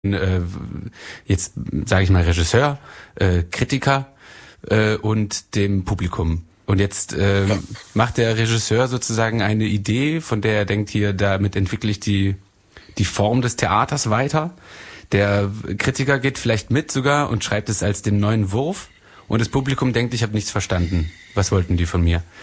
jetzt sage ich mal Regisseur, Kritiker und dem Publikum. Und jetzt macht der Regisseur sozusagen eine Idee, von der er denkt, hier, damit entwickle ich die Form des Theaters weiter. Der Kritiker geht vielleicht mit sogar und schreibt es als den neuen Wurf. Und das Publikum denkt, ich habe nichts verstanden. Was wollten die von mir?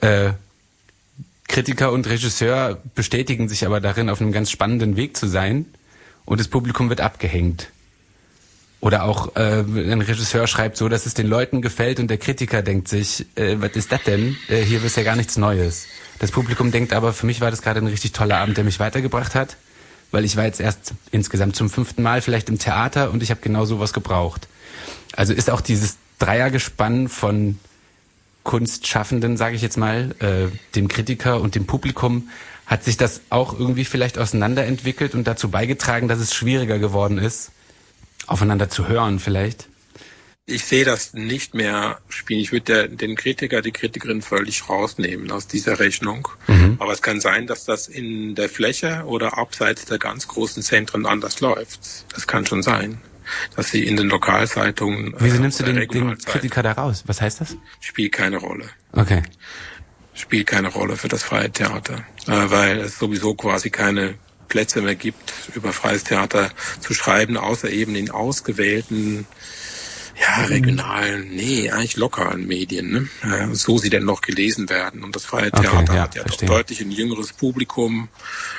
Kritiker und Regisseur bestätigen sich aber darin, auf einem ganz spannenden Weg zu sein. Und das Publikum wird abgehängt. Oder auch ein Regisseur schreibt so, dass es den Leuten gefällt und der Kritiker denkt sich, was ist das denn? Hier ist ja gar nichts Neues. Das Publikum denkt aber, für mich war das gerade ein richtig toller Abend, der mich weitergebracht hat, weil ich war jetzt erst insgesamt zum 5. Mal vielleicht im Theater und ich habe genau sowas gebraucht. Also ist auch dieses Dreiergespann von Kunstschaffenden, sage ich jetzt mal, dem Kritiker und dem Publikum, hat sich das auch irgendwie vielleicht auseinanderentwickelt und dazu beigetragen, dass es schwieriger geworden ist, aufeinander zu hören vielleicht? Ich sehe das nicht mehr spielen. Ich würde den Kritiker, die Kritikerin völlig rausnehmen aus dieser Rechnung. Aber es kann sein, dass das in der Fläche oder abseits der ganz großen Zentren anders läuft. Das kann schon sein, dass sie in den Lokalzeitungen... Wieso nimmst du den Kritiker da raus? Was heißt das? Spielt keine Rolle. Okay. Spielt keine Rolle für das freie Theater, weil es sowieso quasi keine Plätze mehr gibt, über freies Theater zu schreiben, außer eben in ausgewählten, regionalen, eigentlich lokalen Medien, ne? So sie denn noch gelesen werden. Und das freie Theater hat ja doch deutlich ein jüngeres Publikum,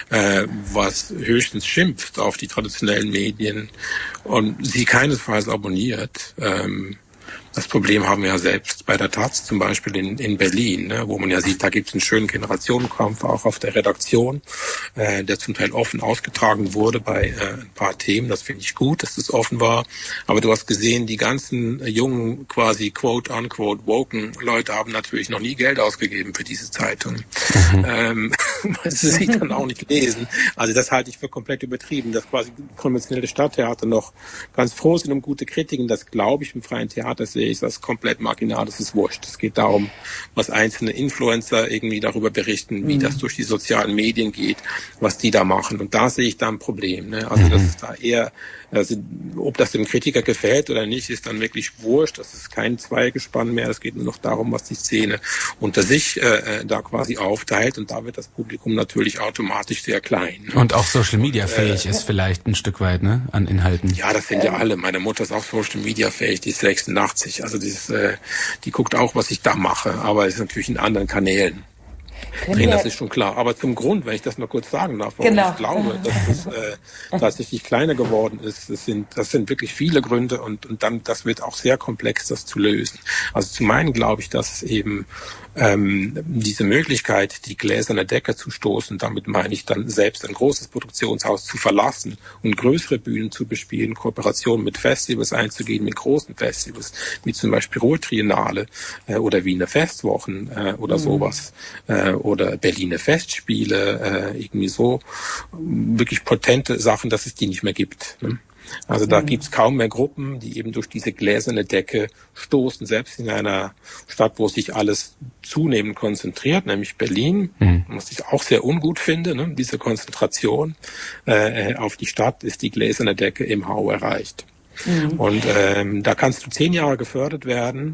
was höchstens schimpft auf die traditionellen Medien und sie keinesfalls abonniert. Das Problem haben wir ja selbst bei der Taz zum Beispiel in Berlin, ne, wo man ja sieht, da gibt es einen schönen Generationenkampf auch auf der Redaktion, der zum Teil offen ausgetragen wurde bei ein paar Themen. Das finde ich gut, dass das offen war. Aber du hast gesehen, die ganzen jungen, quasi quote-unquote woken Leute haben natürlich noch nie Geld ausgegeben für diese Zeitung. Sie sich dann auch nicht gelesen. Also das halte ich für komplett übertrieben, dass quasi konventionelle Stadttheater noch ganz froh sind um gute Kritiken. Das glaube ich im freien Theater sehe ich das komplett marginal, das ist wurscht. Es geht darum, was einzelne Influencer irgendwie darüber berichten, wie das durch die sozialen Medien geht, was die da machen. Und da sehe ich da ein Problem. Ne? Also das ist da eher, ob das dem Kritiker gefällt oder nicht, ist dann wirklich wurscht. Das ist kein Zweigespann mehr. Es geht nur noch darum, was die Szene unter sich da quasi aufteilt. Und da wird das Publikum natürlich automatisch sehr klein. Ne? Und auch Social Media fähig ist vielleicht ein Stück weit, ne, an Inhalten. Ja, das sind ja alle. Meine Mutter ist auch Social Media fähig, die ist 86. Also die guckt auch, was ich da mache, aber ist natürlich in anderen Kanälen. Das ist schon klar. Aber zum Grund, wenn ich das noch kurz sagen darf, warum ich glaube, dass es tatsächlich kleiner geworden ist, das sind wirklich viele Gründe und dann, das wird auch sehr komplex, das zu lösen. Also zum einen glaube ich, dass eben diese Möglichkeit, die gläserne Decke zu stoßen, damit meine ich dann selbst ein großes Produktionshaus zu verlassen und größere Bühnen zu bespielen, Kooperationen mit Festivals einzugehen, mit großen Festivals, wie zum Beispiel Ruhr-Triennale oder Wiener Festwochen oder sowas oder Berliner Festspiele, irgendwie so wirklich potente Sachen, dass es die nicht mehr gibt. Ne? Also da gibt's kaum mehr Gruppen, die eben durch diese gläserne Decke stoßen, selbst in einer Stadt, wo sich alles zunehmend konzentriert, nämlich Berlin, was ich auch sehr ungut finde, ne? Diese Konzentration auf die Stadt ist die gläserne Decke im Hau erreicht. Und da kannst du 10 Jahre gefördert werden.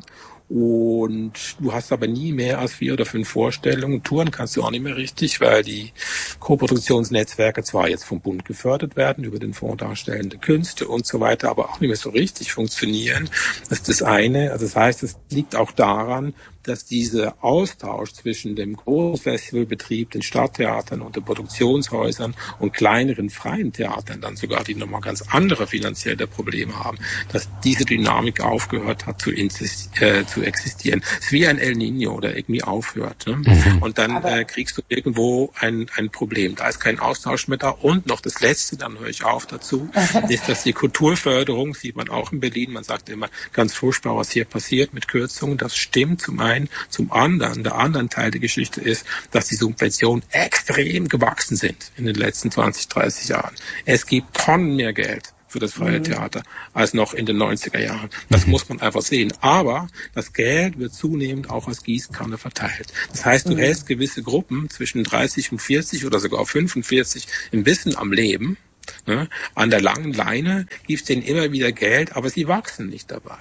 Und du hast aber nie mehr als 4 oder 5 Vorstellungen. Touren kannst du auch nicht mehr richtig, weil die Koproduktionsnetzwerke zwar jetzt vom Bund gefördert werden über den Fonds Darstellende Künste und so weiter, aber auch nicht mehr so richtig funktionieren. Das ist das eine. Also das heißt, es liegt auch daran, dass dieser Austausch zwischen dem Großfestivalbetrieb, den Stadttheatern und den Produktionshäusern und kleineren freien Theatern dann sogar, die nochmal ganz andere finanzielle Probleme haben, dass diese Dynamik aufgehört hat zu existieren. Es ist wie ein El Niño, der irgendwie aufhört. Ne? Und dann kriegst du irgendwo ein Problem. Da ist kein Austausch mehr da. Und noch das Letzte, dann höre ich auf dazu, ist, dass die Kulturförderung, sieht man auch in Berlin, man sagt immer ganz furchtbar, was hier passiert mit Kürzungen. Das stimmt zum einen. Zum anderen, der andere Teil der Geschichte ist, dass die Subventionen extrem gewachsen sind in den letzten 20, 30 Jahren. Es gibt Tonnen mehr Geld für das freie Theater als noch in den 90er Jahren. Das muss man einfach sehen. Aber das Geld wird zunehmend auch als Gießkanne verteilt. Das heißt, du hältst gewisse Gruppen zwischen 30 und 40 oder sogar 45 ein bisschen am Leben, Ne? An der langen Leine gibt's denen immer wieder Geld, aber sie wachsen nicht dabei.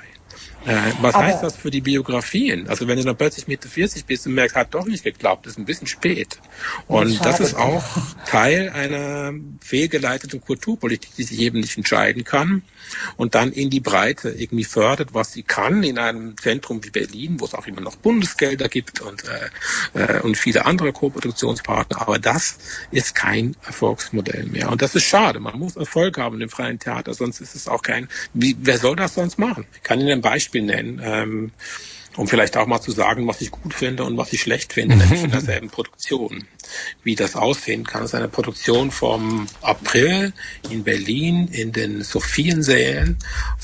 Was heißt das für die Biografien? Also wenn du dann plötzlich Mitte 40 bist und merkst, hat doch nicht geklappt, ist ein bisschen spät. Und das ist auch Teil einer fehlgeleiteten Kulturpolitik, die sich eben nicht entscheiden kann und dann in die Breite irgendwie fördert, was sie kann, in einem Zentrum wie Berlin, wo es auch immer noch Bundesgelder gibt und viele andere Koproduktionspartner. Aber das ist kein Erfolgsmodell mehr. Und das ist schade. Man muss Erfolg haben im freien Theater, sonst ist es auch wer soll das sonst machen? Ich kann Ihnen ein Beispiel nennen, um vielleicht auch mal zu sagen, was ich gut finde und was ich schlecht finde, nämlich in derselben Produktion. Wie das aussehen kann, ist eine Produktion vom April in Berlin in den Sophiensälen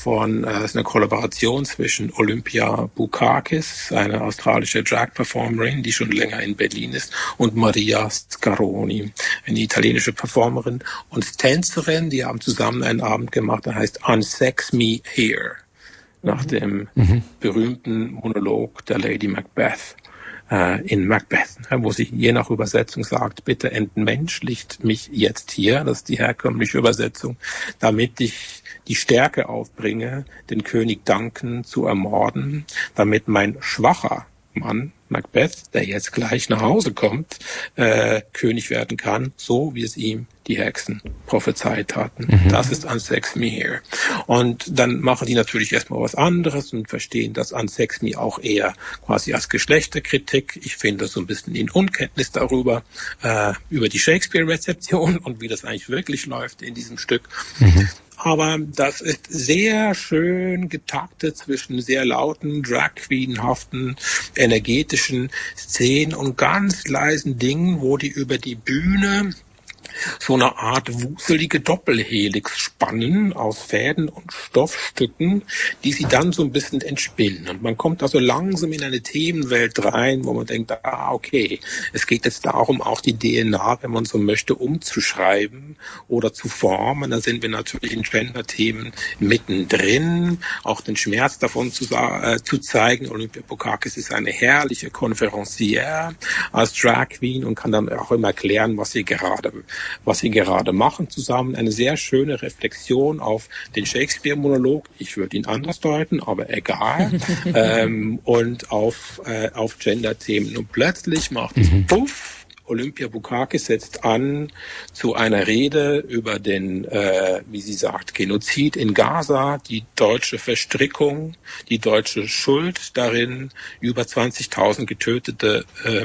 ist eine Kollaboration zwischen Olympia Bukakis, eine australische Drag-Performerin, die schon länger in Berlin ist, und Maria Scaroni, eine italienische Performerin und Tänzerin. Die haben zusammen einen Abend gemacht, der heißt Unsex Me Here, nach dem berühmten Monolog der Lady Macbeth in Macbeth, wo sie je nach Übersetzung sagt, bitte entmenschlicht mich jetzt hier, das ist die herkömmliche Übersetzung, damit ich die Stärke aufbringe, den König Duncan zu ermorden, damit mein schwacher Mann Macbeth, der jetzt gleich nach Hause kommt, König werden kann, so wie es ihm die Hexen prophezeit hatten. Das ist Unsex Me Here. Und dann machen die natürlich erstmal was anderes und verstehen das Unsex Me auch eher quasi als Geschlechterkritik. Ich finde das so ein bisschen in Unkenntnis darüber, über die Shakespeare-Rezeption und wie das eigentlich wirklich läuft in diesem Stück. Aber das ist sehr schön getaktet zwischen sehr lauten, Drag-Queen-haften, energetischen Szenen und ganz leisen Dingen, wo die über die Bühne so eine Art wuselige Doppelhelix spannen aus Fäden und Stoffstücken, die sie dann so ein bisschen entspinnen. Und man kommt also langsam in eine Themenwelt rein, wo man denkt, okay, es geht jetzt darum, auch die DNA, wenn man so möchte, umzuschreiben oder zu formen. Da sind wir natürlich in Gender-Themen mittendrin, auch den Schmerz davon zu zeigen. Olympia Bukakis ist eine herrliche Konferencière als Drag Queen und kann dann auch immer erklären, was sie gerade machen zusammen. Eine sehr schöne Reflexion auf den Shakespeare-Monolog. Ich würde ihn anders deuten, aber egal. Und auf Gender-Themen. Und plötzlich macht es Puff. Olympia Bukakis setzt an zu einer Rede über den, wie sie sagt, Genozid in Gaza, die deutsche Verstrickung, die deutsche Schuld darin, über 20.000 getötete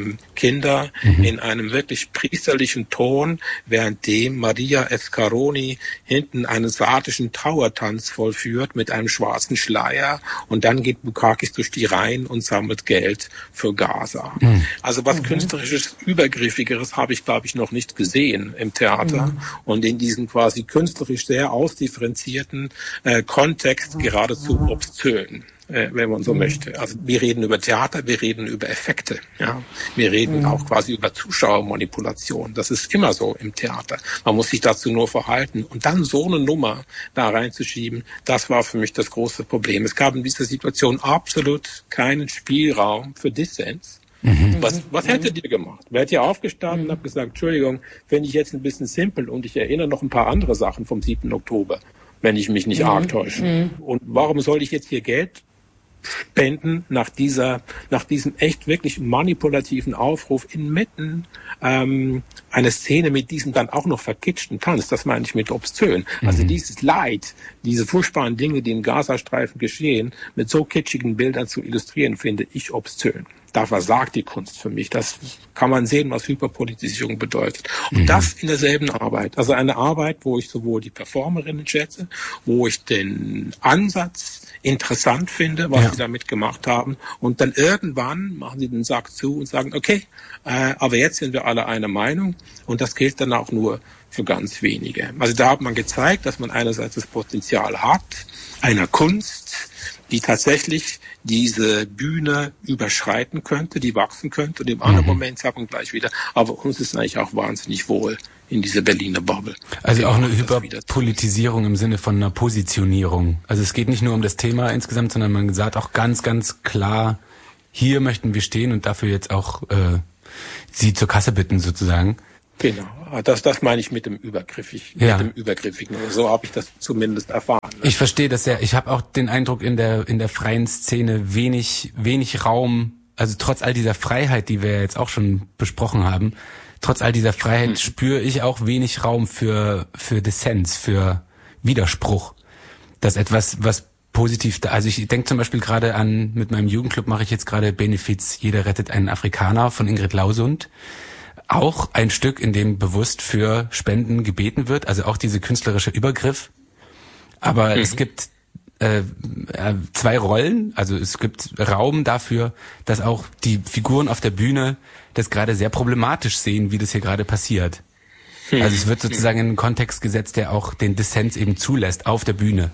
Kinder in einem wirklich priesterlichen Ton, währenddem Maria Scaroni hinten einen sadischen Trauertanz vollführt mit einem schwarzen Schleier und dann geht Bukakis durch die Reihen und sammelt Geld für Gaza. Also was künstlerisches Übergriff habe ich, glaube ich, noch nicht gesehen im Theater und in diesem quasi künstlerisch sehr ausdifferenzierten Kontext geradezu obszön, wenn man so möchte. Also wir reden über Theater, wir reden über Effekte, ja. Wir reden auch quasi über Zuschauermanipulation. Das ist immer so im Theater. Man muss sich dazu nur verhalten. Und dann so eine Nummer da reinzuschieben, das war für mich das große Problem. Es gab in dieser Situation absolut keinen Spielraum für Dissens. Was hättet ihr gemacht? Wärt ihr aufgestanden und habt gesagt, Entschuldigung, finde ich jetzt ein bisschen simpel und ich erinnere noch ein paar andere Sachen vom 7. Oktober, wenn ich mich nicht arg täusche. Und warum soll ich jetzt hier Geld spenden nach diesem echt wirklich manipulativen Aufruf inmitten einer Szene mit diesem dann auch noch verkitschten Tanz? Das meine ich mit obszön. Also dieses Leid, diese furchtbaren Dinge, die im Gazastreifen geschehen, mit so kitschigen Bildern zu illustrieren, finde ich obszön. Da versagt die Kunst für mich. Das kann man sehen, was Hyperpolitisierung bedeutet. Und das in derselben Arbeit. Also eine Arbeit, wo ich sowohl die Performerinnen schätze, wo ich den Ansatz interessant finde, was sie damit gemacht haben. Und dann irgendwann machen sie den Sack zu und sagen, okay, aber jetzt sind wir alle einer Meinung. Und das gilt dann auch nur für ganz wenige. Also da hat man gezeigt, dass man einerseits das Potenzial hat, einer Kunst, die tatsächlich diese Bühne überschreiten könnte, die wachsen könnte. Und im anderen Moment sagt man gleich wieder, aber uns ist eigentlich auch wahnsinnig wohl in dieser Berliner Bubble. Also auch eine Hyperpolitisierung im Sinne von einer Positionierung. Also es geht nicht nur um das Thema insgesamt, sondern man sagt auch ganz, ganz klar, hier möchten wir stehen und dafür jetzt auch Sie zur Kasse bitten sozusagen. Genau, das meine ich mit dem Übergriffigen. So habe ich das zumindest erfahren. Ne? Ich verstehe das sehr. Ich habe auch den Eindruck, in der freien Szene wenig Raum, also trotz all dieser Freiheit, die wir jetzt auch schon besprochen haben, trotz all dieser Freiheit spüre ich auch wenig Raum für Dissens, für Widerspruch. Das etwas, was positiv, also ich denke zum Beispiel gerade an, mit meinem Jugendclub mache ich jetzt gerade Benefiz, jeder rettet einen Afrikaner von Ingrid Lausund. Auch ein Stück, in dem bewusst für Spenden gebeten wird, also auch diese künstlerische Übergriff. Aber es gibt zwei Rollen, also es gibt Raum dafür, dass auch die Figuren auf der Bühne das gerade sehr problematisch sehen, wie das hier gerade passiert. Also es wird sozusagen in einen Kontext gesetzt, der auch den Dissens eben zulässt auf der Bühne.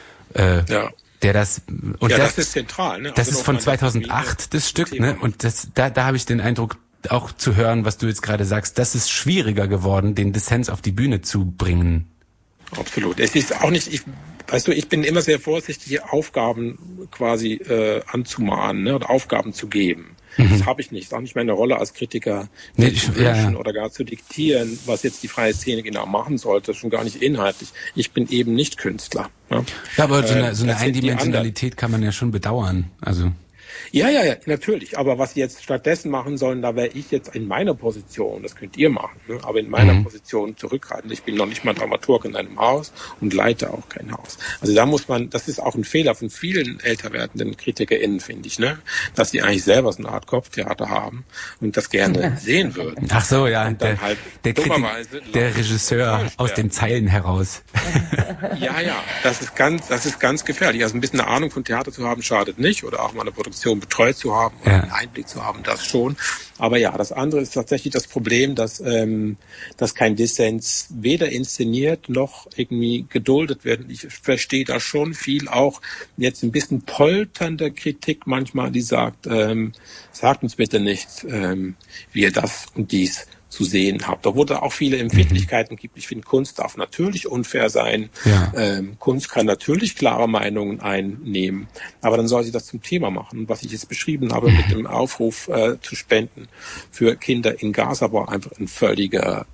Der das und das ist zentral. Ne? Das ist von 2008 das Stück, ne? Und da habe ich den Eindruck, auch zu hören, was du jetzt gerade sagst, das ist schwieriger geworden, den Dissens auf die Bühne zu bringen. Absolut. Es ist auch nicht, ich bin immer sehr vorsichtig, Aufgaben quasi anzumahnen, ne, oder Aufgaben zu geben. Das habe ich nicht. Das ist auch nicht meine Rolle als Kritiker, zu wünschen oder gar zu diktieren, was jetzt die freie Szene genau machen sollte. Schon gar nicht inhaltlich. Ich bin eben nicht Künstler. Ne? Ja, aber so eine Eindimensionalität kann man ja schon bedauern. Also Ja, natürlich. Aber was sie jetzt stattdessen machen sollen, da wäre ich jetzt in meiner Position, das könnt ihr machen, ne? Aber in meiner Position zurückhaltend. Ich bin noch nicht mal Dramaturg in einem Haus und leite auch kein Haus. Also da muss man, das ist auch ein Fehler von vielen älter werdenden KritikerInnen, finde ich, ne? Dass sie eigentlich selber so eine Art Kopftheater haben und das gerne sehen würden. Ach so, ja, halt der Regisseur aus den Zeilen heraus. Ja, das ist ganz gefährlich. Also ein bisschen eine Ahnung von Theater zu haben, schadet nicht, oder auch mal eine Produktion betreut zu haben oder einen Einblick zu haben, das schon. Aber ja, das andere ist tatsächlich das Problem, dass kein Dissens weder inszeniert noch irgendwie geduldet wird. Ich verstehe da schon viel, auch jetzt ein bisschen polternde Kritik manchmal, die sagt, sagt uns bitte nicht, wie ihr das und dies zu sehen habt. Da wurde auch viele Empfindlichkeiten gibt. Ich finde, Kunst darf natürlich unfair sein. Ja. Kunst kann natürlich klare Meinungen einnehmen, aber dann soll sie das zum Thema machen. Und was ich jetzt beschrieben habe mit dem Aufruf zu spenden für Kinder in Gaza war einfach ein völliger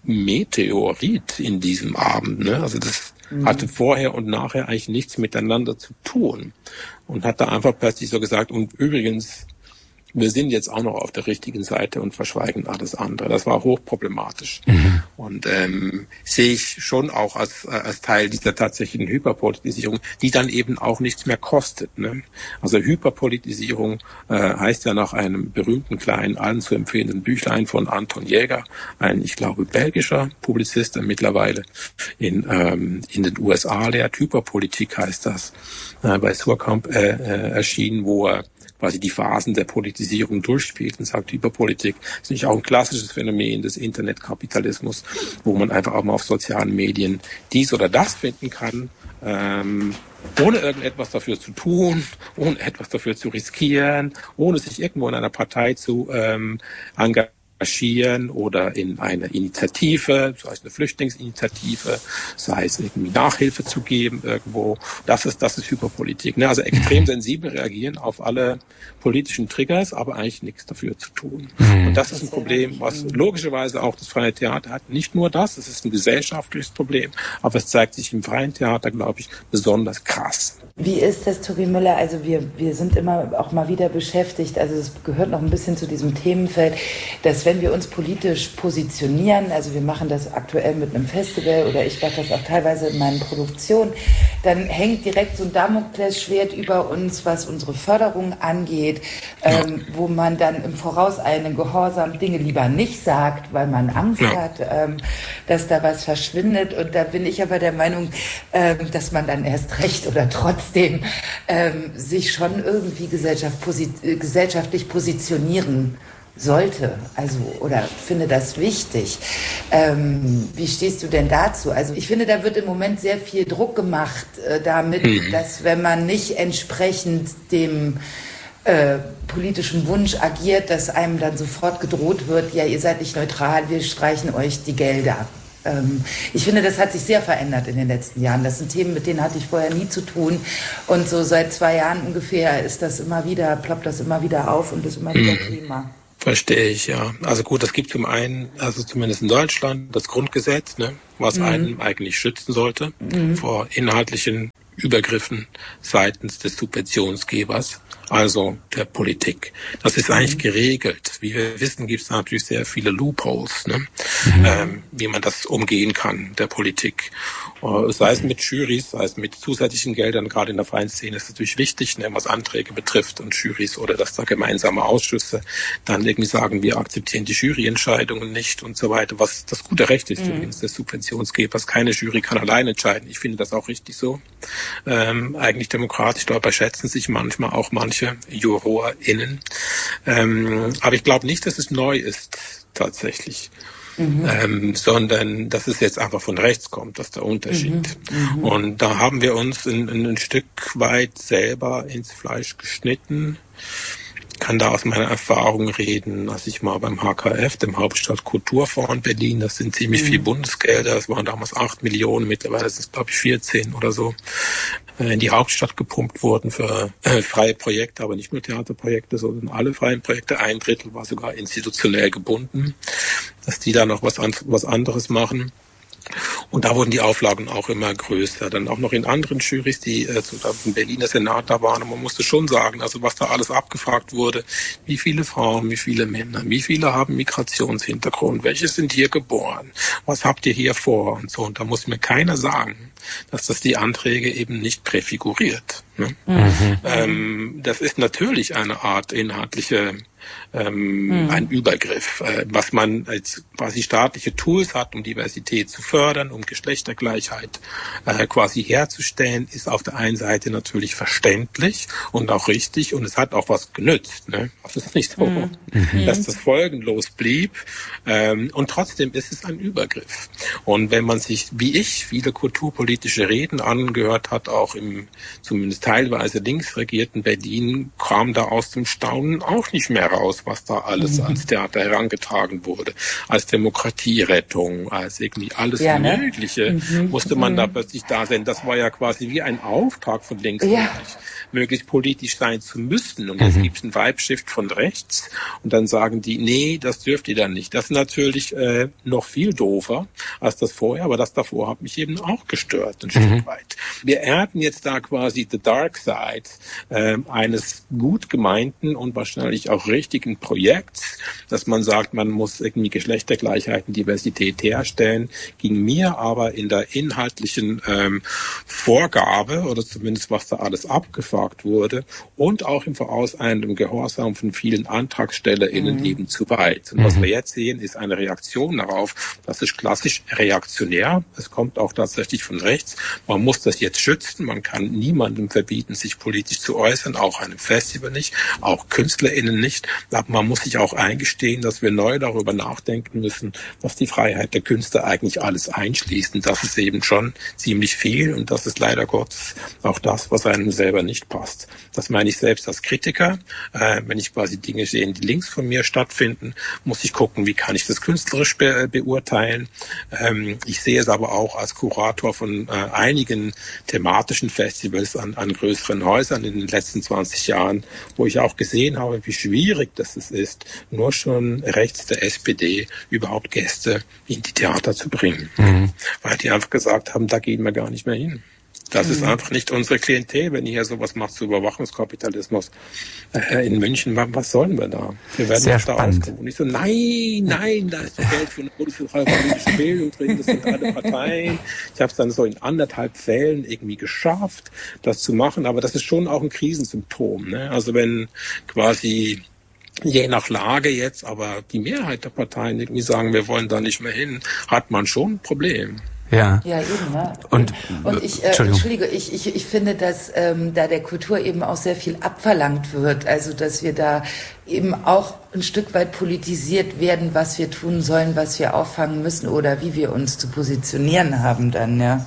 Meteorit in diesem Abend. Ne? Also das hatte vorher und nachher eigentlich nichts miteinander zu tun und hat da einfach plötzlich so gesagt, und übrigens, wir sind jetzt auch noch auf der richtigen Seite und verschweigen alles andere. Das war hochproblematisch. Und sehe ich schon auch als Teil dieser tatsächlichen Hyperpolitisierung, die dann eben auch nichts mehr kostet. Ne? Also Hyperpolitisierung heißt ja nach einem berühmten kleinen, allen zu empfehlenden Büchlein von Anton Jäger, ein, ich glaube, belgischer Publizist, der mittlerweile in den USA lehrt. Hyperpolitik heißt das, bei Surkamp erschienen, wo er quasi die Phasen der Politisierung durchspielt und sagt, Hyperpolitik ist nicht auch ein klassisches Phänomen des Internetkapitalismus, wo man einfach auch mal auf sozialen Medien dies oder das finden kann, ohne irgendetwas dafür zu tun, ohne etwas dafür zu riskieren, ohne sich irgendwo in einer Partei zu engagieren oder in eine Initiative, sei es eine Flüchtlingsinitiative, sei es irgendwie Nachhilfe zu geben irgendwo. Das ist Hyperpolitik. Ne? Also extrem sensibel reagieren auf alle politischen Triggers, aber eigentlich nichts dafür zu tun. Und das ist ein Problem, was logischerweise auch das freie Theater hat. Nicht nur das, es ist ein gesellschaftliches Problem, aber es zeigt sich im freien Theater, glaube ich, besonders krass. Wie ist das, Tobi Müller? Also wir sind immer auch mal wieder beschäftigt, also es gehört noch ein bisschen zu diesem Themenfeld, dass wenn wir uns politisch positionieren, also wir machen das aktuell mit einem Festival oder ich mache das auch teilweise in meinen Produktionen, dann hängt direkt so ein Damoklesschwert über uns, was unsere Förderung angeht, wo man dann im Vorauseilenden Gehorsam Dinge lieber nicht sagt, weil man Angst hat, dass da was verschwindet. Und da bin ich aber der Meinung, dass man dann erst recht oder trotzdem sich schon irgendwie gesellschaftlich positionieren sollte, also oder finde das wichtig. Wie stehst du denn dazu? Also ich finde, da wird im Moment sehr viel Druck gemacht damit, dass wenn man nicht entsprechend dem politischen Wunsch agiert, dass einem dann sofort gedroht wird, ja, ihr seid nicht neutral, wir streichen euch die Gelder. Ich finde, das hat sich sehr verändert in den letzten Jahren. Das sind Themen, mit denen hatte ich vorher nie zu tun. Und so seit 2 Jahren ungefähr ist das immer wieder, ploppt das immer wieder auf und ist immer wieder Thema. Verstehe ich, ja. Also gut, es gibt zum einen, also zumindest in Deutschland, das Grundgesetz, ne, was einen eigentlich schützen sollte vor inhaltlichen Übergriffen seitens des Subventionsgebers, also der Politik. Das ist eigentlich geregelt. Wie wir wissen, gibt es natürlich sehr viele Loopholes, ne? Wie man das umgehen kann, der Politik. Sei es mit Jurys, sei es mit zusätzlichen Geldern, gerade in der freien Szene ist es natürlich wichtig, ne, was Anträge betrifft und Jurys oder dass da gemeinsame Ausschüsse dann irgendwie sagen, wir akzeptieren die Juryentscheidungen nicht und so weiter, was das gute Recht ist übrigens des Subventionsgebers. Keine Jury kann allein entscheiden. Ich finde das auch richtig so. Eigentlich demokratisch, dabei schätzen sich manchmal auch manche JurorInnen. Aber ich glaube nicht, dass es neu ist, tatsächlich. Sondern dass es jetzt einfach von rechts kommt, das ist der Unterschied. Und da haben wir uns ein Stück weit selber ins Fleisch geschnitten. Ich kann da aus meiner Erfahrung reden, als ich mal beim HKF, dem Hauptstadtkulturfonds in Berlin, das sind ziemlich viel Bundesgelder, das waren damals 8 Millionen, mittlerweile sind es glaube ich 14 oder so, in die Hauptstadt gepumpt wurden für freie Projekte, aber nicht nur Theaterprojekte, sondern alle freien Projekte. 1/3 war sogar institutionell gebunden, dass die da noch was anderes machen. Und da wurden die Auflagen auch immer größer. Dann auch noch in anderen Jurys, die im Berliner Senat da waren. Und man musste schon sagen, also was da alles abgefragt wurde, wie viele Frauen, wie viele Männer, wie viele haben Migrationshintergrund, welche sind hier geboren, was habt ihr hier vor und so. Und da muss mir keiner sagen, dass das die Anträge eben nicht präfiguriert. Ne? Das ist natürlich eine Art inhaltliche ein Übergriff, was man als quasi staatliche Tools hat, um Diversität zu fördern, um Geschlechtergleichheit quasi herzustellen, ist auf der einen Seite natürlich verständlich und auch richtig und es hat auch was genützt. Ne? Es ist nicht so, dass das folgenlos blieb und trotzdem ist es ein Übergriff. Und wenn man sich, wie ich, viele kulturpolitische Reden angehört hat, auch im zumindest teilweise links regierten Berlin, kam da aus dem Staunen auch nicht mehr raus, was da alles ans Theater herangetragen wurde. Als Demokratierettung, als irgendwie alles Mögliche musste man da plötzlich da sein. Das war ja quasi wie ein Auftrag von links, möglichst politisch sein zu müssen. Und jetzt gibt es einen Vibe-Shift von rechts und dann sagen die, nee, das dürft ihr dann nicht. Das ist natürlich noch viel doofer als das vorher, aber das davor hat mich eben auch gestört, ein Stück weit. Wir ernten jetzt da quasi the dark side eines gut gemeinten und wahrscheinlich auch richtigen Projekts, dass man sagt, man muss irgendwie Geschlechtergleichheit und Diversität herstellen, ging mir aber in der inhaltlichen Vorgabe oder zumindest was da alles abgefragt wurde und auch im vorauseilenden Gehorsam von vielen AntragstellerInnen eben zu weit. Und was wir jetzt sehen, ist eine Reaktion darauf. Das ist klassisch reaktionär. Es kommt auch tatsächlich von rechts. Man muss das jetzt schützen. Man kann niemandem verbieten, sich politisch zu äußern, auch einem Festival nicht, auch KünstlerInnen nicht. Aber man muss sich auch eingestehen, dass wir neu darüber nachdenken müssen, was die Freiheit der Künstler eigentlich alles einschließt. Und das ist eben schon ziemlich viel und das ist leider Gottes auch das, was einem selber nicht passt. Das meine ich selbst als Kritiker. Wenn ich quasi Dinge sehe, die links von mir stattfinden, muss ich gucken, wie kann ich das künstlerisch beurteilen. Ich sehe es aber auch als Kurator von einigen thematischen Festivals an größeren Häusern in den letzten 20 Jahren, wo ich auch gesehen habe, wie schwierig das ist, nur schon rechts der SPD überhaupt Gäste in die Theater zu bringen. Weil die einfach gesagt haben, da gehen wir gar nicht mehr hin. Das ist einfach nicht unsere Klientel, wenn ihr hier sowas macht zu Überwachungskapitalismus in München. Was sollen wir da? Wir werden sehr uns da spannend. auskommen. Und ich so, nein, da ist doch Geld für eine politische Bildung drin, das sind alle Parteien. Ich habe es dann so in 1,5 Fällen irgendwie geschafft, das zu machen. Aber das ist schon auch ein Krisensymptom. Ne? Also wenn quasi je nach Lage jetzt, aber die Mehrheit der Parteien irgendwie sagen, wir wollen da nicht mehr hin, hat man schon ein Problem. Ja. Ja, eben, ne? Und ich, Entschuldige, ich finde, dass da der Kultur eben auch sehr viel abverlangt wird. Also, dass wir da eben auch ein Stück weit politisiert werden, was wir tun sollen, was wir auffangen müssen oder wie wir uns zu positionieren haben dann, ja.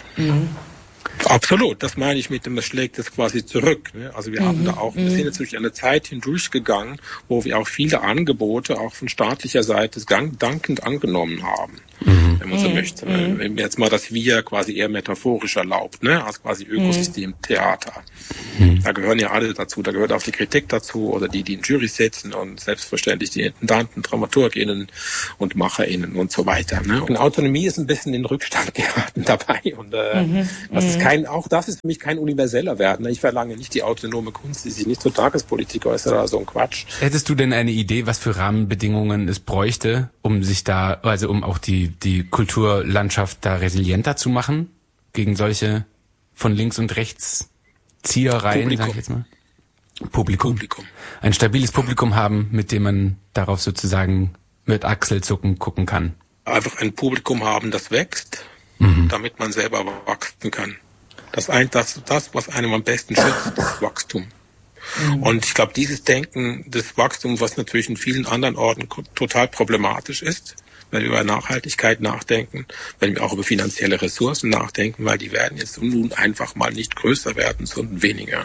Absolut, das meine ich mit dem, das schlägt es quasi zurück. Ne? Also wir haben da auch, wir sind jetzt durch eine Zeit hindurchgegangen, wo wir auch viele Angebote auch von staatlicher Seite dankend angenommen haben. wenn man so möchte. Wenn wir jetzt mal das Wir quasi eher metaphorisch erlaubt, ne, als quasi Ökosystemtheater. Da gehören ja alle dazu, da gehört auch die Kritik dazu oder die in Jury sitzen und selbstverständlich die Intendanten, DramaturgInnen und MacherInnen und so weiter. Ne? Und Autonomie ist ein bisschen in Rückstand geraten dabei und das ist für mich kein universeller Wert. Ne? Ich verlange nicht die autonome Kunst, die sich nicht zur Tagespolitik äußert oder so ein Quatsch. Hättest du denn eine Idee, was für Rahmenbedingungen es bräuchte, um sich da, also um auch die Kulturlandschaft da resilienter zu machen gegen solche von links und rechts Ziehereien, sag ich jetzt mal? Publikum. Ein stabiles Publikum haben, mit dem man darauf sozusagen mit Achselzucken gucken kann. Einfach ein Publikum haben, das wächst, damit man selber wachsen kann. Das, was einem am besten schützt, ist Wachstum. Und ich glaube, dieses Denken des Wachstums, was natürlich in vielen anderen Orten total problematisch ist, wenn wir über Nachhaltigkeit nachdenken, wenn wir auch über finanzielle Ressourcen nachdenken, weil die werden jetzt nun einfach mal nicht größer werden, sondern weniger.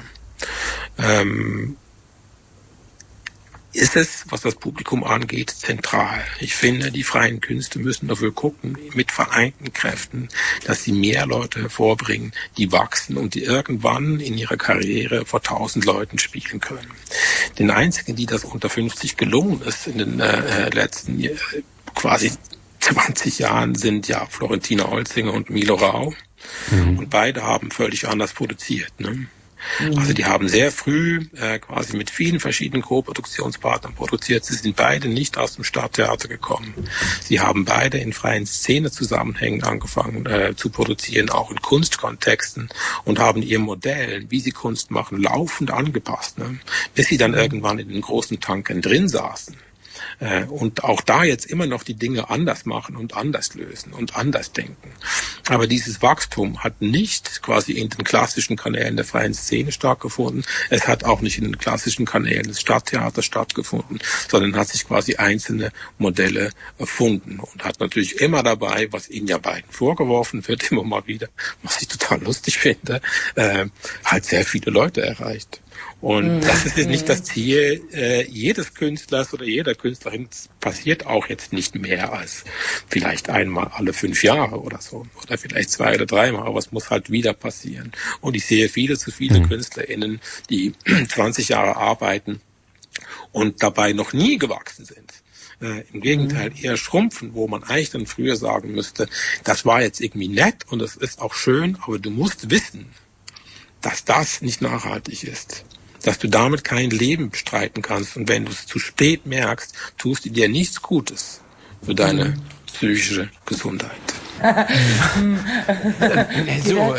Ist es, was das Publikum angeht, zentral. Ich finde, die freien Künste müssen dafür gucken, mit vereinten Kräften, dass sie mehr Leute hervorbringen, die wachsen und die irgendwann in ihrer Karriere vor 1000 Leuten spielen können. Den einzigen, die das unter 50 gelungen ist in den letzten quasi 20 Jahren, sind ja Florentina Holzinger und Milo Rau. Und beide haben völlig anders produziert, ne? Also die haben sehr früh quasi mit vielen verschiedenen Co-Produktionspartnern produziert. Sie sind beide nicht aus dem Stadttheater gekommen. Sie haben beide in freien Szenezusammenhängen angefangen zu produzieren, auch in Kunstkontexten, und haben ihr Modell, wie sie Kunst machen, laufend angepasst, ne? Bis sie dann irgendwann in den großen Tankern drin saßen. Und auch da jetzt immer noch die Dinge anders machen und anders lösen und anders denken. Aber dieses Wachstum hat nicht quasi in den klassischen Kanälen der freien Szene stattgefunden. Es hat auch nicht in den klassischen Kanälen des Stadttheaters stattgefunden, sondern hat sich quasi einzelne Modelle erfunden und hat natürlich immer dabei, was ihnen ja beiden vorgeworfen wird, immer mal wieder, was ich total lustig finde, halt sehr viele Leute erreicht. Und das ist jetzt nicht das Ziel jedes Künstlers oder jeder Künstlerin. Das passiert auch jetzt nicht mehr als vielleicht einmal alle 5 Jahre oder so. Oder vielleicht 2 oder 3 Mal. Aber es muss halt wieder passieren. Und ich sehe viele KünstlerInnen, die 20 Jahre arbeiten und dabei noch nie gewachsen sind. Im Gegenteil, eher schrumpfen, wo man eigentlich dann früher sagen müsste, das war jetzt irgendwie nett und das ist auch schön, aber du musst wissen, dass das nicht nachhaltig ist. Dass du damit kein Leben bestreiten kannst. Und wenn du es zu spät merkst, tust du dir nichts Gutes für deine psychische Gesundheit. So.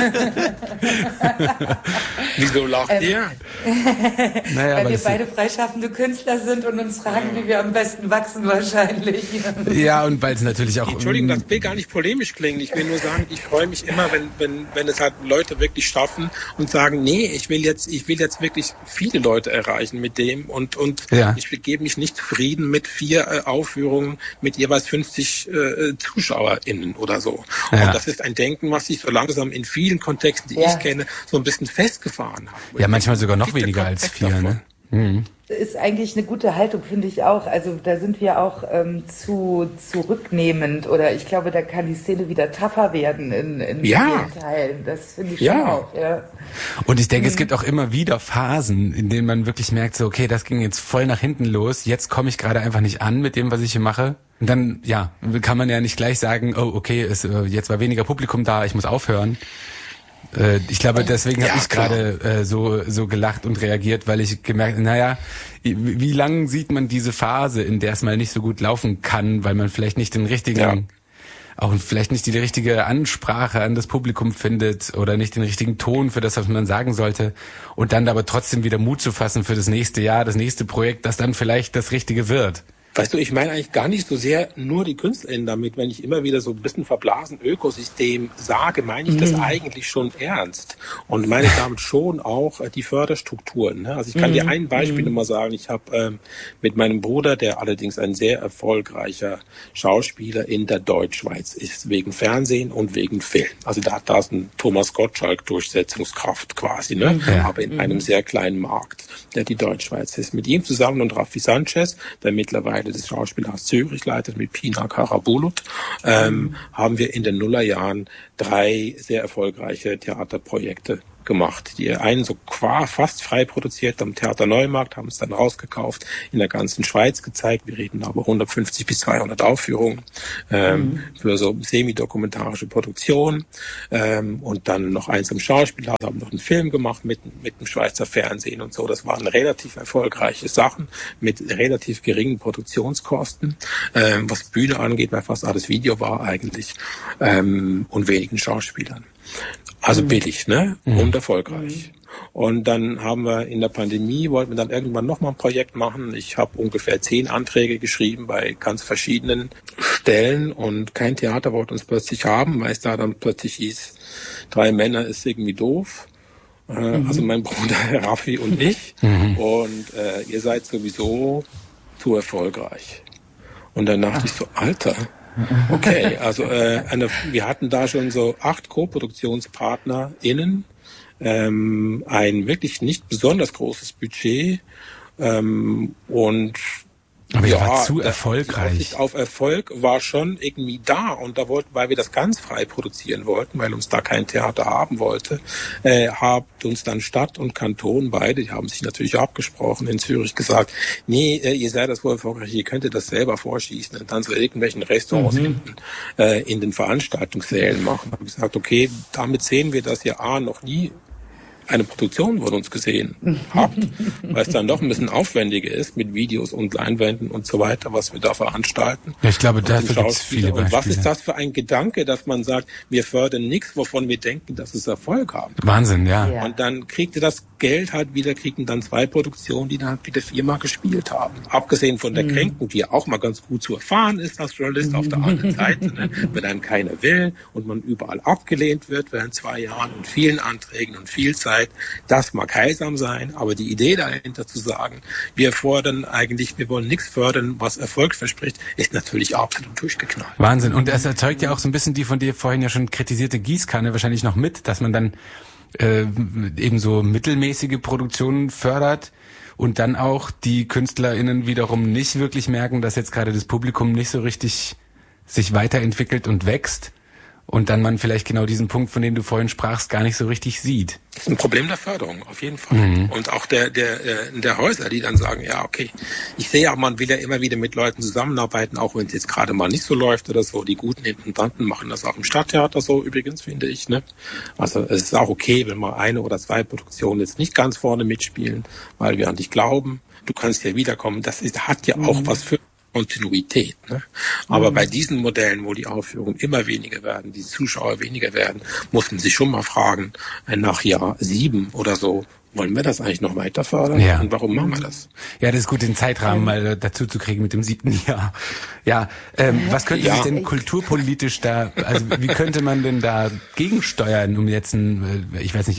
Wieso lacht ihr? Naja, weil wir beide freischaffende Künstler sind und uns fragen, wie wir am besten wachsen wahrscheinlich. Ja, und weil es natürlich auch... Entschuldigung, das will gar nicht polemisch klingen. Ich will nur sagen, ich freue mich immer, wenn es halt Leute wirklich schaffen und sagen, nee, ich will jetzt wirklich viele Leute erreichen mit dem und ich gebe mich nicht zufrieden mit 4 Aufführungen mit jeweils 50 ZuschauerInnen oder so. Ja. Und das ist ein Denken, was sich so langsam in vielen Kontexten, die ich kenne, so ein bisschen festgefahren hat. Ja, manchmal sogar noch weniger als 4, ne? Ist eigentlich eine gute Haltung, finde ich auch. Also da sind wir auch zu zurücknehmend, oder ich glaube, da kann die Szene wieder tougher werden in vielen Teilen. Das finde ich schon auch. Ja. Und ich denke, es gibt auch immer wieder Phasen, in denen man wirklich merkt, so okay, das ging jetzt voll nach hinten los, jetzt komme ich gerade einfach nicht an mit dem, was ich hier mache. Und dann, kann man ja nicht gleich sagen, oh, okay, jetzt war weniger Publikum da, ich muss aufhören. Ich glaube, deswegen habe ich gerade so gelacht und reagiert, weil ich gemerkt, wie lang sieht man diese Phase, in der es mal nicht so gut laufen kann, weil man vielleicht nicht den richtigen, auch vielleicht nicht die richtige Ansprache an das Publikum findet oder nicht den richtigen Ton für das, was man sagen sollte, und dann aber trotzdem wieder Mut zu fassen für das nächste Jahr, das nächste Projekt, das dann vielleicht das Richtige wird. Weißt du, ich meine eigentlich gar nicht so sehr nur die KünstlerInnen damit. Wenn ich immer wieder so ein bisschen verblasen Ökosystem sage, meine ich das eigentlich schon ernst. Und meine damit schon auch die Förderstrukturen. Ne? Also ich kann dir ein Beispiel mal sagen. Ich habe mit meinem Bruder, der allerdings ein sehr erfolgreicher Schauspieler in der Deutschschweiz ist, wegen Fernsehen und wegen Film. Also da hat das ein Thomas Gottschalk Durchsetzungskraft quasi, ne? Aber in einem sehr kleinen Markt, der die Deutschschweiz ist. Mit ihm zusammen und Raffi Sanchez, der mittlerweile heute das Schauspielhaus Zürich leitet, mit Pina Karabulut, haben wir in den Nullerjahren 3 sehr erfolgreiche Theaterprojekte gemacht. Die einen so fast frei produziert am Theater Neumarkt, haben es dann rausgekauft, in der ganzen Schweiz gezeigt. Wir reden aber 150 bis 200 Aufführungen für so semi-dokumentarische Produktion. Und dann noch eins im Schauspielhaus, haben noch einen Film gemacht mit dem Schweizer Fernsehen und so. Das waren relativ erfolgreiche Sachen mit relativ geringen Produktionskosten, was Bühne angeht, weil fast alles Video war eigentlich, und wenigen Schauspielern. Also billig, ne? Und erfolgreich. Und dann haben wir in der Pandemie, wollten wir dann irgendwann nochmal ein Projekt machen. Ich habe ungefähr 10 Anträge geschrieben bei ganz verschiedenen Stellen und kein Theater wollte uns plötzlich haben, weil es da dann plötzlich hieß, 3 Männer ist irgendwie doof. Also mein Bruder Raffi und ich. Und ihr seid sowieso zu erfolgreich. Und dann dachte ich so, Alter, okay, also wir hatten da schon so 8 Co-ProduktionspartnerInnen, ein wirklich nicht besonders großes Budget und aber ihr war zu erfolgreich. Die Aussicht auf Erfolg war schon irgendwie da und weil wir das ganz frei produzieren wollten, weil uns da kein Theater haben wollte, habt uns dann Stadt und Kanton beide, die haben sich natürlich abgesprochen, in Zürich gesagt, nee, ihr seid das wohl erfolgreich, ihr könntet das selber vorschießen und dann so irgendwelchen Restaurants hinten in den Veranstaltungssälen machen. Haben gesagt, okay, damit sehen wir, dass ihr noch nie eine Produktion von uns gesehen habt, weil es dann doch ein bisschen aufwendiger ist mit Videos und Leinwänden und so weiter, was wir da veranstalten. Ja, ich glaube, dafür gibt es viele Beispiele. Und was ist das für ein Gedanke, dass man sagt, wir fördern nichts, wovon wir denken, dass es Erfolg haben kann. Wahnsinn, ja. Und dann kriegt ihr das Geld halt wieder, kriegen dann 2 Produktionen, die dann halt wieder 4-mal gespielt haben. Abgesehen von der Kränkung, die ja auch mal ganz gut zu erfahren ist als Journalist auf der anderen Seite, ne? Wenn einem keiner will und man überall abgelehnt wird während 2 Jahren und vielen Anträgen und viel Zeit. Das mag heilsam sein, aber die Idee dahinter zu sagen, wir wollen nichts fördern, was Erfolg verspricht, ist natürlich absolut durchgeknallt. Wahnsinn. Und das erzeugt ja auch so ein bisschen die von dir vorhin ja schon kritisierte Gießkanne wahrscheinlich noch mit, dass man dann eben so mittelmäßige Produktionen fördert und dann auch die KünstlerInnen wiederum nicht wirklich merken, dass jetzt gerade das Publikum nicht so richtig sich weiterentwickelt und wächst. Und dann man vielleicht genau diesen Punkt, von dem du vorhin sprachst, gar nicht so richtig sieht. Das ist ein Problem der Förderung, auf jeden Fall. Und auch der Häuser, die dann sagen, ja, okay, ich sehe ja, man will ja immer wieder mit Leuten zusammenarbeiten, auch wenn es jetzt gerade mal nicht so läuft oder so. Die guten Intendanten machen das auch im Stadttheater so, übrigens, finde ich, ne? Also es ist auch okay, wenn mal 1 oder 2 Produktionen jetzt nicht ganz vorne mitspielen, weil wir an dich glauben. Du kannst ja wiederkommen. Hat ja auch was für Kontinuität. Ne? Aber bei diesen Modellen, wo die Aufführungen immer weniger werden, die Zuschauer weniger werden, muss man sich schon mal fragen, nach Jahr 7 oder so, wollen wir das eigentlich noch weiter fördern? Ja. Und warum machen wir das? Ja, das ist gut, den Zeitrahmen mal dazu zu kriegen mit dem 7. Jahr. Ja, was könnte sich denn kulturpolitisch da, also wie könnte man denn da gegensteuern, um jetzt ein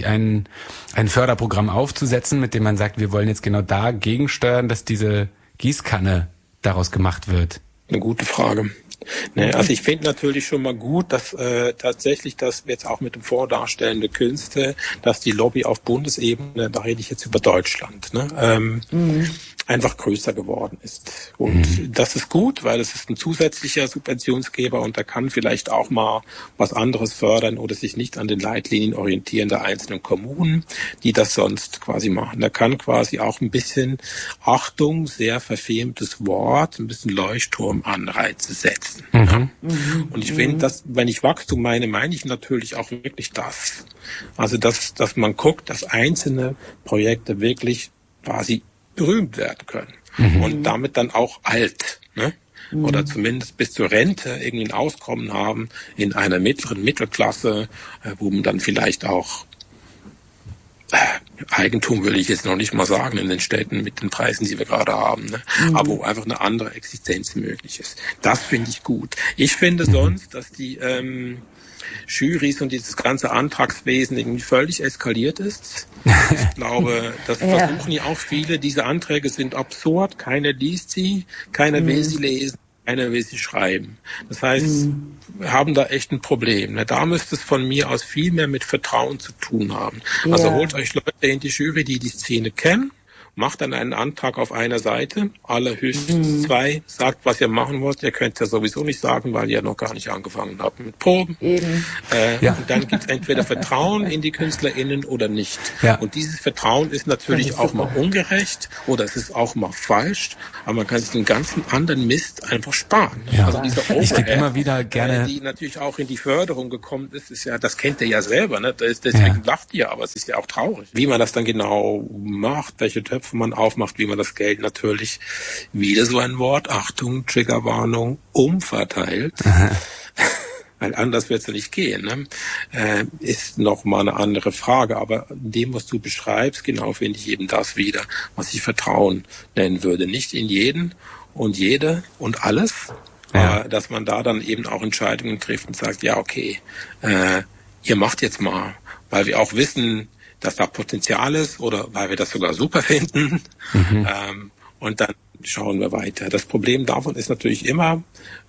Förderprogramm aufzusetzen, mit dem man sagt, wir wollen jetzt genau da gegensteuern, dass diese Gießkanne daraus gemacht wird? Eine gute Frage. Ne, also ich finde natürlich schon mal gut, dass tatsächlich das jetzt auch mit dem Vordarstellende Künste, dass die Lobby auf Bundesebene, da rede ich jetzt über Deutschland, ne, einfach größer geworden ist. Und das ist gut, weil es ist ein zusätzlicher Subventionsgeber und der kann vielleicht auch mal was anderes fördern oder sich nicht an den Leitlinien orientieren der einzelnen Kommunen, die das sonst quasi machen. Der kann quasi auch ein bisschen, Achtung, sehr verfemtes Wort, ein bisschen Leuchtturmanreize setzen. Und ich finde, dass, wenn ich Wachstum meine ich natürlich auch wirklich das. Also, dass man guckt, dass einzelne Projekte wirklich quasi berühmt werden können. Und damit dann auch alt, ne? Oder zumindest bis zur Rente irgendwie ein Auskommen haben in einer mittleren Mittelklasse, wo man dann vielleicht auch Eigentum will ich jetzt noch nicht mal sagen in den Städten mit den Preisen, die wir gerade haben, ne? Aber wo einfach eine andere Existenz möglich ist. Das finde ich gut. Ich finde sonst, dass die Jurys und dieses ganze Antragswesen irgendwie völlig eskaliert ist. Ich glaube, das versuchen ja auch viele. Diese Anträge sind absurd. Keiner liest sie, keiner will sie lesen, keiner will sie schreiben. Das heißt, wir haben da echt ein Problem. Da müsste es von mir aus viel mehr mit Vertrauen zu tun haben. Also holt euch Leute in die Jury, die die Szene kennen, macht dann einen Antrag auf einer Seite, allerhöchstens 2, sagt, was ihr machen wollt. Ihr könnt ja sowieso nicht sagen, weil ihr noch gar nicht angefangen habt mit Proben. Eben. Und dann gibt es entweder Vertrauen in die KünstlerInnen oder nicht. Ja. Und dieses Vertrauen ist natürlich auch mal ungerecht oder es ist auch mal falsch, aber man kann sich den ganzen anderen Mist einfach sparen. Ja. Also dieser Ich gebe Overhead, immer wieder gerne, die natürlich auch in die Förderung gekommen ist ja, das kennt ihr ja selber, ne? Deswegen lacht ihr, aber es ist ja auch traurig. Wie man das dann genau macht, welche Töpfe man aufmacht, wie man das Geld natürlich, wieder so ein Wort, Achtung, Triggerwarnung, umverteilt. Weil anders wird es ja nicht gehen, ne? Ist noch mal eine andere Frage. Aber in dem, was du beschreibst, genau finde ich eben das wieder, was ich Vertrauen nennen würde. Nicht in jeden und jede und alles, aber dass man da dann eben auch Entscheidungen trifft und sagt, ja, okay, ihr macht jetzt mal, weil wir auch wissen, dass da Potenzial ist oder weil wir das sogar super finden. Und dann schauen wir weiter. Das Problem davon ist natürlich immer,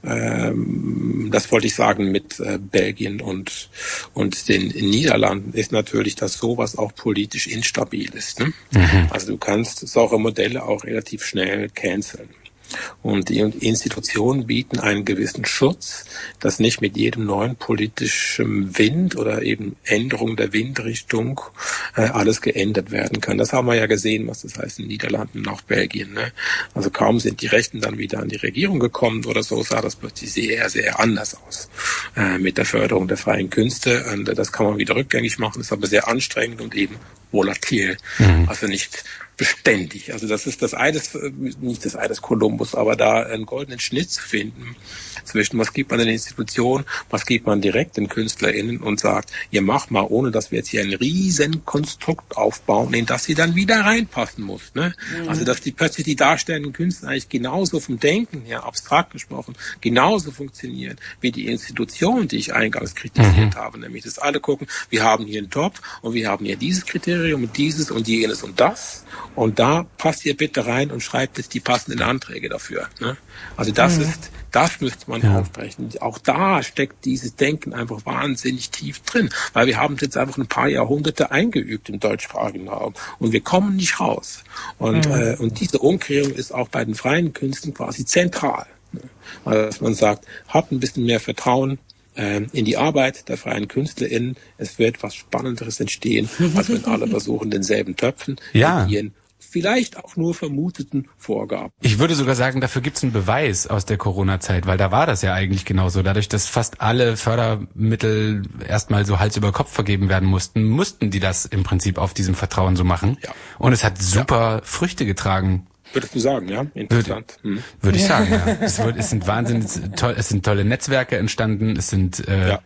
das wollte ich sagen mit Belgien und den Niederlanden, ist natürlich, dass sowas auch politisch instabil ist. Ne? Also du kannst solche Modelle auch relativ schnell canceln. Und die Institutionen bieten einen gewissen Schutz, dass nicht mit jedem neuen politischen Wind oder eben Änderung der Windrichtung alles geändert werden kann. Das haben wir ja gesehen, was das heißt in den Niederlanden und auch Belgien. Ne? Also kaum sind die Rechten dann wieder an die Regierung gekommen oder so, sah das plötzlich sehr, sehr anders aus mit der Förderung der freien Künste. Und das kann man wieder rückgängig machen, ist aber sehr anstrengend und eben volatil. Also nicht beständig. Also das ist das Ei des, nicht das Ei des Kolumbus, aber da einen goldenen Schnitt zu finden zwischen, was gibt man den Institutionen, was gibt man direkt den KünstlerInnen und sagt, ihr macht mal, ohne dass wir jetzt hier ein riesen Konstrukt aufbauen, in das sie dann wieder reinpassen muss. Ne? Also dass plötzlich die darstellenden Künstler eigentlich genauso vom Denken her, abstrakt gesprochen, genauso funktionieren wie die Institutionen, die ich eingangs kritisiert habe, nämlich dass alle gucken, wir haben hier einen Topf und wir haben hier dieses Kriterium und dieses und jenes und das. Und da passt ihr bitte rein und schreibt jetzt die passenden Anträge dafür. Ne? Also das müsste man aufbrechen. Auch da steckt dieses Denken einfach wahnsinnig tief drin, weil wir haben es jetzt einfach ein paar Jahrhunderte eingeübt im deutschsprachigen Raum und wir kommen nicht raus. Und diese Umkehrung ist auch bei den freien Künsten quasi zentral. Ne? Also dass man sagt, habt ein bisschen mehr Vertrauen in die Arbeit der freien KünstlerInnen. Es wird was Spannenderes entstehen, als wenn alle versuchen, denselben Töpfen mit ihren vielleicht auch nur vermuteten Vorgaben. Ich würde sogar sagen, dafür gibt's einen Beweis aus der Corona-Zeit, weil da war das ja eigentlich genauso. Dadurch, dass fast alle Fördermittel erstmal so Hals über Kopf vergeben werden mussten die das im Prinzip auf diesem Vertrauen so machen. Ja. Und es hat super Früchte getragen. Würdest du sagen, ja? Interessant. Würde ich sagen, ja. Es sind wahnsinnig toll, es sind tolle Netzwerke entstanden, es sind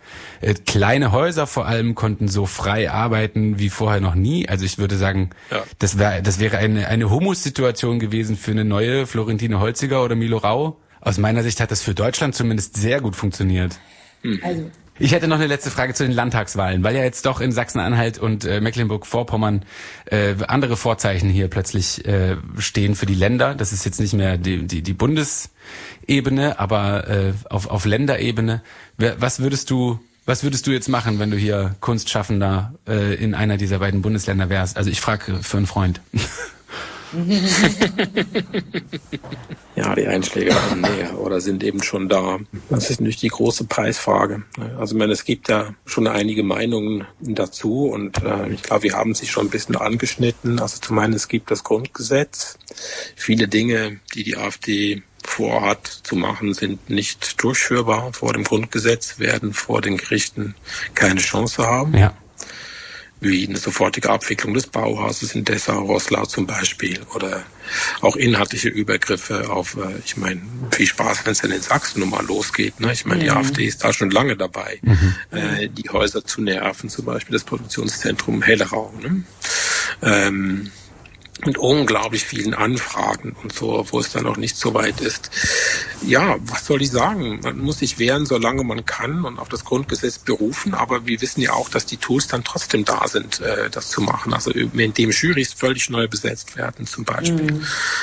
kleine Häuser vor allem konnten so frei arbeiten wie vorher noch nie. Also ich würde sagen, das wäre eine Humussituation gewesen für eine neue Florentine Holziger oder Milo Rau. Aus meiner Sicht hat das für Deutschland zumindest sehr gut funktioniert. Also ich hätte noch eine letzte Frage zu den Landtagswahlen, weil ja jetzt doch in Sachsen-Anhalt und Mecklenburg-Vorpommern andere Vorzeichen hier plötzlich stehen für die Länder. Das ist jetzt nicht mehr die Bundesebene, aber auf Länderebene. Was würdest du jetzt machen, wenn du hier Kunstschaffender in einer dieser beiden Bundesländer wärst? Also ich frage für einen Freund. Ja, die Einschläge kommen näher oder sind eben schon da. Das ist natürlich die große Preisfrage. Also ich meine, es gibt ja schon einige Meinungen dazu und ich glaube, wir haben sich schon ein bisschen angeschnitten. Also zum einen, es gibt das Grundgesetz. Viele Dinge, die AfD vorhat zu machen, sind nicht durchführbar vor dem Grundgesetz, werden vor den Gerichten keine Chance haben. Ja. Wie eine sofortige Abwicklung des Bauhauses in Dessau-Roßlau zum Beispiel oder auch inhaltliche Übergriffe auf, ich meine, viel Spaß, wenn es dann in Sachsen nun mal losgeht. Ne? Ich meine, die AfD ist da schon lange dabei, die Häuser zu nerven, zum Beispiel das Produktionszentrum Hellerau. Ne? Mit unglaublich vielen Anfragen und so, wo es dann noch nicht so weit ist. Ja, was soll ich sagen? Man muss sich wehren, solange man kann und auf das Grundgesetz berufen. Aber wir wissen ja auch, dass die Tools dann trotzdem da sind, das zu machen. Also indem Jurys völlig neu besetzt werden zum Beispiel.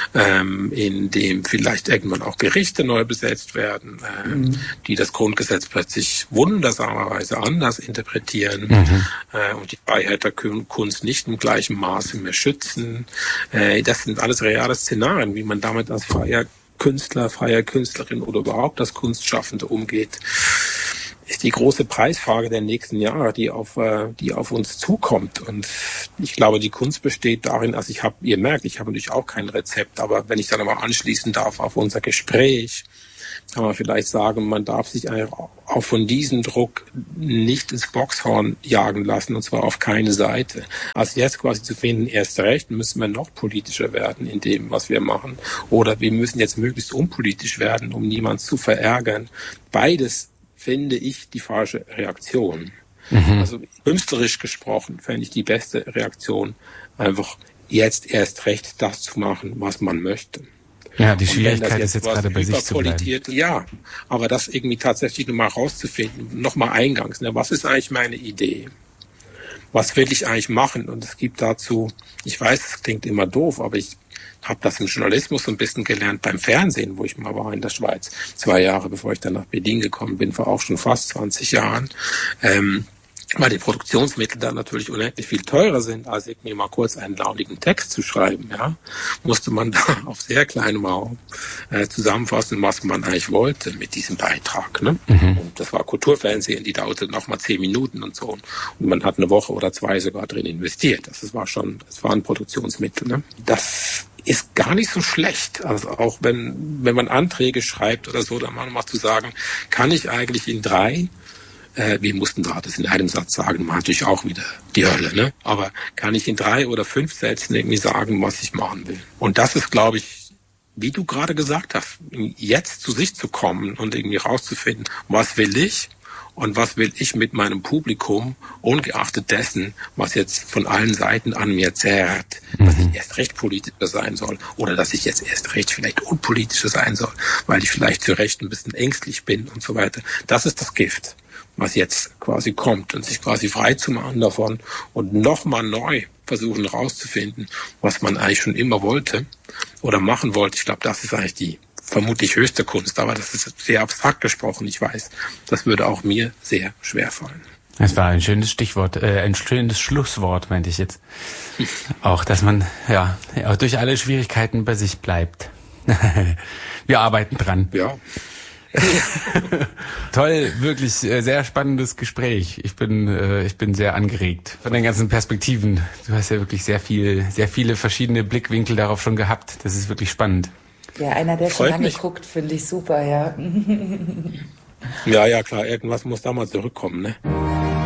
Indem vielleicht irgendwann auch Gerichte neu besetzt werden, die das Grundgesetz plötzlich wundersamerweise anders interpretieren und die Freiheit der Kunst nicht im gleichen Maße mehr schützen. Das sind alles reale Szenarien, wie man damit als freier Künstler, freie Künstlerin oder überhaupt das Kunstschaffende umgeht, ist die große Preisfrage der nächsten Jahre, die auf uns zukommt. Und ich glaube, die Kunst besteht darin, also ihr merkt, ich habe natürlich auch kein Rezept, aber wenn ich dann mal anschließen darf auf unser Gespräch, kann man vielleicht sagen, man darf sich auch von diesem Druck nicht ins Boxhorn jagen lassen, und zwar auf keine Seite. Also jetzt quasi zu finden, erst recht müssen wir noch politischer werden in dem, was wir machen. Oder wir müssen jetzt möglichst unpolitisch werden, um niemanden zu verärgern. Beides finde ich die falsche Reaktion. Also künstlerisch gesprochen fände ich die beste Reaktion, einfach jetzt erst recht das zu machen, was man möchte. Ja, die Schwierigkeit ist jetzt gerade bei sich zu bleiben. Ja, aber das irgendwie tatsächlich nochmal rauszufinden, nochmal eingangs, was ist eigentlich meine Idee? Was will ich eigentlich machen? Und es gibt dazu, ich weiß, es klingt immer doof, aber ich habe das im Journalismus so ein bisschen gelernt beim Fernsehen, wo ich mal war in der Schweiz, 2 Jahre, bevor ich dann nach Berlin gekommen bin, vor auch schon fast 20 Jahren. Weil die Produktionsmittel dann natürlich unendlich viel teurer sind, als irgendwie mal kurz einen launigen Text zu schreiben, musste man da auf sehr kleinem Raum zusammenfassen, was man eigentlich wollte mit diesem Beitrag. Ne? Und das war Kulturfernsehen, die dauerte noch mal 10 Minuten und so. Und man hat 1 Woche oder 2 sogar drin investiert. Das war ein Produktionsmittel. Ne? Das ist gar nicht so schlecht. Also auch wenn man Anträge schreibt oder so, dann mal zu sagen, kann ich eigentlich in 3, wir mussten da das in einem Satz sagen, war natürlich auch wieder die Hölle, ne? Aber kann ich in 3 oder 5 Sätzen irgendwie sagen, was ich machen will? Und das ist, glaube ich, wie du gerade gesagt hast, jetzt zu sich zu kommen und irgendwie rauszufinden, was will ich und was will ich mit meinem Publikum, ungeachtet dessen, was jetzt von allen Seiten an mir zerrt, dass ich erst recht politischer sein soll oder dass ich jetzt erst recht vielleicht unpolitischer sein soll, weil ich vielleicht für Recht ein bisschen ängstlich bin und so weiter. Das ist das Gift, was jetzt quasi kommt, und sich quasi frei zu machen davon und nochmal neu versuchen rauszufinden, was man eigentlich schon immer wollte oder machen wollte. Ich glaube, das ist eigentlich die vermutlich höchste Kunst, aber das ist sehr abstrakt gesprochen, ich weiß. Das würde auch mir sehr schwer fallen. Das war ein schönes Stichwort, ein schönes Schlusswort, meinte ich jetzt. Auch, dass man durch alle Schwierigkeiten bei sich bleibt. Wir arbeiten dran. Ja. Toll, wirklich sehr spannendes Gespräch. Ich bin sehr angeregt von den ganzen Perspektiven. Du hast ja wirklich sehr viele verschiedene Blickwinkel darauf schon gehabt. Das ist wirklich spannend. Ja, einer, der schon lange guckt, finde ich super, ja. Ja, klar, irgendwas muss da mal zurückkommen, ne?